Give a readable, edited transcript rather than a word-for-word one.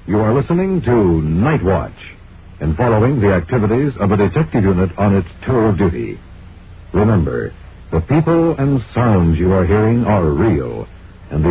You are listening to Night Watch and following the activities of a detective unit on its tour of duty. Remember, the people and sounds you are hearing are real,